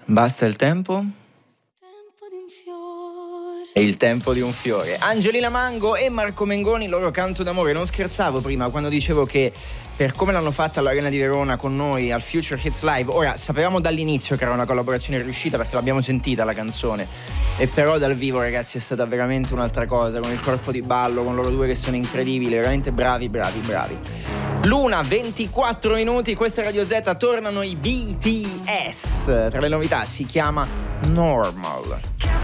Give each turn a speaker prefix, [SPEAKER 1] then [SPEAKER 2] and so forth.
[SPEAKER 1] Basta il tempo? È il tempo di un fiore. Angelina Mango e Marco Mengoni, loro Canto d'amore. Non scherzavo prima quando dicevo che per come l'hanno fatta all'Arena di Verona con noi al Future Hits Live, ora sapevamo dall'inizio che era una collaborazione riuscita perché l'abbiamo sentita la canzone, e però dal vivo, ragazzi, è stata veramente un'altra cosa, con il corpo di ballo, con loro due che sono incredibili, veramente bravi. L'una, 24 minuti, questa è Radio Z, tornano i BTS. Tra le novità si chiama Normal.